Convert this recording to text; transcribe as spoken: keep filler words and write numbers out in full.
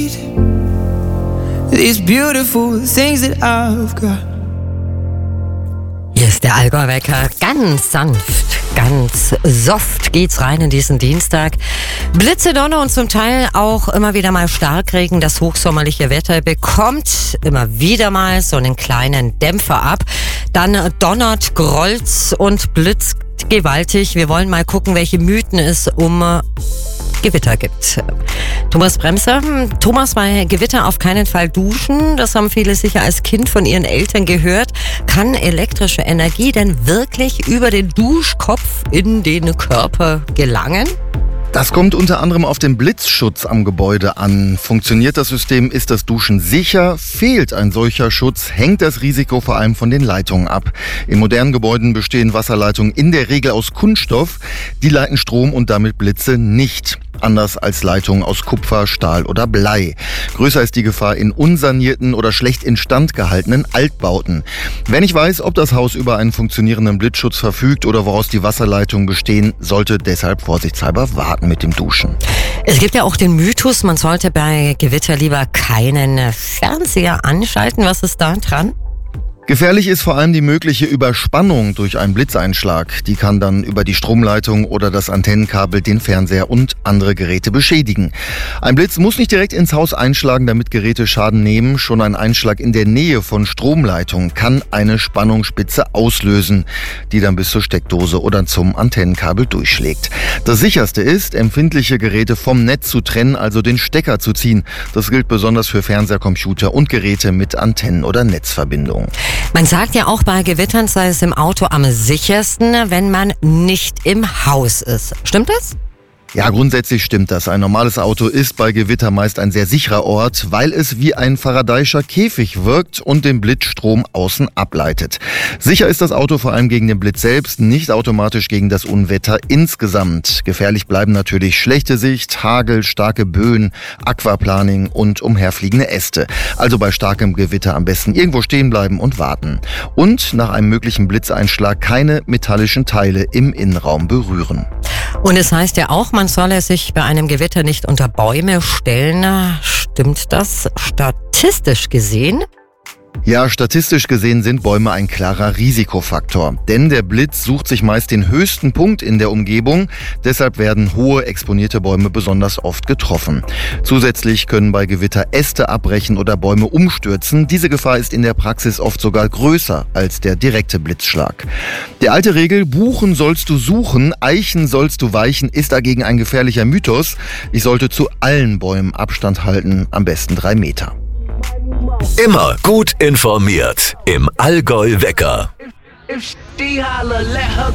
These beautiful things that I've got. Hier ist der Allgäu-Wecker, ganz sanft, ganz soft geht's rein in diesen Dienstag. Blitze, Donner und zum Teil auch immer wieder mal Starkregen. Das hochsommerliche Wetter bekommt immer wieder mal so einen kleinen Dämpfer ab. Dann donnert, grollt's und blitzt gewaltig. Wir wollen mal gucken, welche Mythen es um Gewitter gibt. Thomas Bremser, Thomas, bei Gewitter auf keinen Fall duschen. Das haben viele sicher als Kind von ihren Eltern gehört. Kann elektrische Energie denn wirklich über den Duschkopf in den Körper gelangen? Das kommt unter anderem auf den Blitzschutz am Gebäude an. Funktioniert das System, ist das Duschen sicher? Fehlt ein solcher Schutz, hängt das Risiko vor allem von den Leitungen ab. In modernen Gebäuden bestehen Wasserleitungen in der Regel aus Kunststoff. Die leiten Strom und damit Blitze nicht. Anders als Leitungen aus Kupfer, Stahl oder Blei. Größer ist die Gefahr in unsanierten oder schlecht instand gehaltenen Altbauten. Wer nicht weiß, ob das Haus über einen funktionierenden Blitzschutz verfügt oder woraus die Wasserleitungen bestehen, sollte deshalb vorsichtshalber warten mit dem Duschen. Es gibt ja auch den Mythos, man sollte bei Gewitter lieber keinen Fernseher anschalten. Was ist da dran? Gefährlich ist vor allem die mögliche Überspannung durch einen Blitzeinschlag. Die kann dann über die Stromleitung oder das Antennenkabel den Fernseher und andere Geräte beschädigen. Ein Blitz muss nicht direkt ins Haus einschlagen, damit Geräte Schaden nehmen. Schon ein Einschlag in der Nähe von Stromleitungen kann eine Spannungsspitze auslösen, die dann bis zur Steckdose oder zum Antennenkabel durchschlägt. Das Sicherste ist, empfindliche Geräte vom Netz zu trennen, also den Stecker zu ziehen. Das gilt besonders für Fernseher, Computer und Geräte mit Antennen- oder Netzverbindungen. Man sagt ja auch, bei Gewittern sei es im Auto am sichersten, wenn man nicht im Haus ist. Stimmt das? Ja, grundsätzlich stimmt das. Ein normales Auto ist bei Gewitter meist ein sehr sicherer Ort, weil es wie ein Faraday'scher Käfig wirkt und den Blitzstrom außen ableitet. Sicher ist das Auto vor allem gegen den Blitz selbst, nicht automatisch gegen das Unwetter insgesamt. Gefährlich bleiben natürlich schlechte Sicht, Hagel, starke Böen, Aquaplaning und umherfliegende Äste. Also bei starkem Gewitter am besten irgendwo stehen bleiben und warten. Und nach einem möglichen Blitzeinschlag keine metallischen Teile im Innenraum berühren. Und es heißt ja auch, man solle sich bei einem Gewitter nicht unter Bäume stellen. Stimmt das statistisch gesehen? Ja, statistisch gesehen sind Bäume ein klarer Risikofaktor. Denn der Blitz sucht sich meist den höchsten Punkt in der Umgebung. Deshalb werden hohe, exponierte Bäume besonders oft getroffen. Zusätzlich können bei Gewitter Äste abbrechen oder Bäume umstürzen. Diese Gefahr ist in der Praxis oft sogar größer als der direkte Blitzschlag. Die alte Regel, buchen sollst du suchen, eichen sollst du weichen, ist dagegen ein gefährlicher Mythos. Ich sollte zu allen Bäumen Abstand halten, am besten drei Meter. Immer gut informiert im Allgäu-Wecker.